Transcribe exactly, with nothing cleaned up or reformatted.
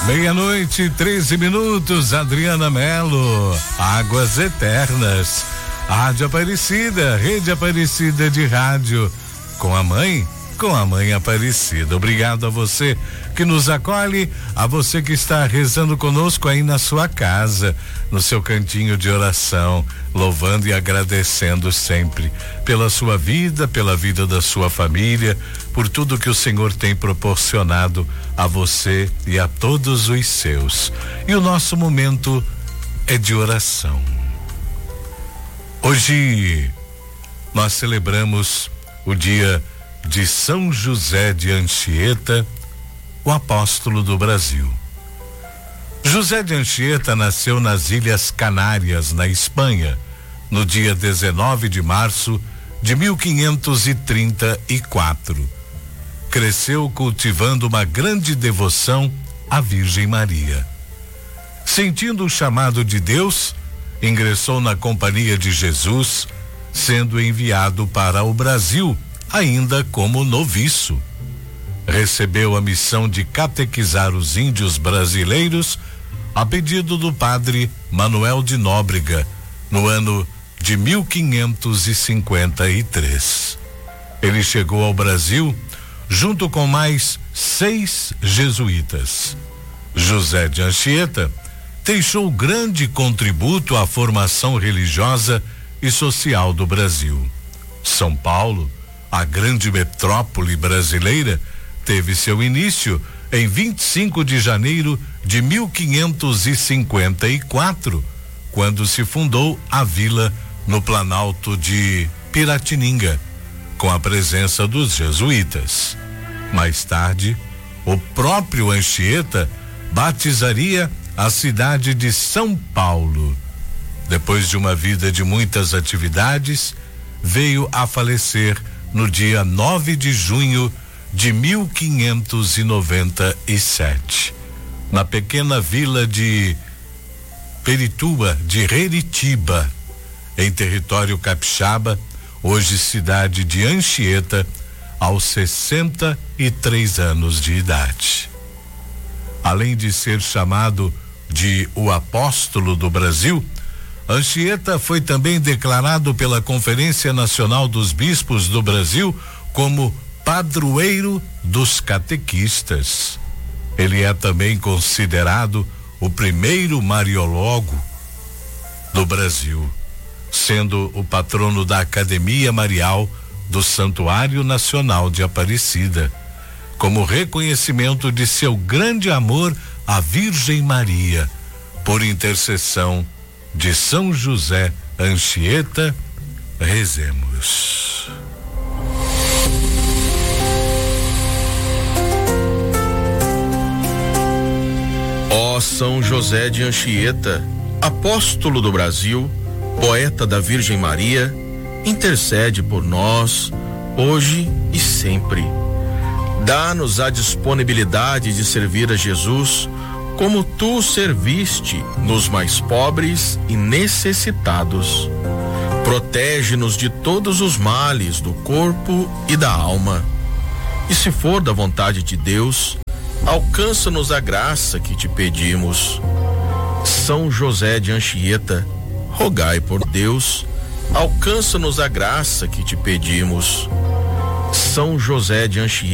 Meia-noite, treze minutos, Adriana Melo, Águas Eternas, Rádio Aparecida, Rede Aparecida de Rádio, com a mãe, com a mãe Aparecida. Obrigado a você que nos acolhe, a você que está rezando conosco aí na sua casa, no seu cantinho de oração, louvando e agradecendo sempre pela sua vida, pela vida da sua família, por tudo que o Senhor tem proporcionado a você e a todos os seus. E o nosso momento é de oração. Hoje nós celebramos o dia de São José de Anchieta, o apóstolo do Brasil. José de Anchieta nasceu nas Ilhas Canárias, na Espanha, no dia dezenove de março de mil quinhentos e trinta e quatro. Cresceu cultivando uma grande devoção à Virgem Maria. Sentindo o chamado de Deus, ingressou na Companhia de Jesus, sendo enviado para o Brasil, ainda como noviço. Recebeu a missão de catequizar os índios brasileiros a pedido do padre Manuel de Nóbrega, no ano de mil quinhentos e cinquenta e três. Ele chegou ao Brasil junto com mais seis jesuítas. José de Anchieta deixou grande contributo à formação religiosa e social do Brasil. São Paulo, a grande metrópole brasileira, teve seu início em vinte e cinco de janeiro de mil quinhentos e cinquenta e quatro, quando se fundou a vila no Planalto de Piratininga, com a presença dos jesuítas. Mais tarde, o próprio Anchieta batizaria a cidade de São Paulo. Depois de uma vida de muitas atividades, veio a falecer no dia nove de junho de mil quinhentos e noventa e sete, na pequena vila de Perituba de Reritiba, em território capixaba, hoje cidade de Anchieta, aos sessenta e três anos de idade. Além de ser chamado de o apóstolo do Brasil, Anchieta foi também declarado pela Conferência Nacional dos Bispos do Brasil como padroeiro dos catequistas. Ele é também considerado o primeiro mariólogo do Brasil, sendo o patrono da Academia Marial do Santuário Nacional de Aparecida, como reconhecimento de seu grande amor à Virgem Maria, por intercessão de São José Anchieta. Rezemos. Ó São José de Anchieta, apóstolo do Brasil, poeta da Virgem Maria, intercede por nós, hoje e sempre. Dá-nos a disponibilidade de servir a Jesus como tu serviste nos mais pobres e necessitados. Protege-nos de todos os males do corpo e da alma. E se for da vontade de Deus, alcança-nos a graça que te pedimos. São José de Anchieta, rogai por Deus, alcança-nos a graça que te pedimos. São José de Anchieta,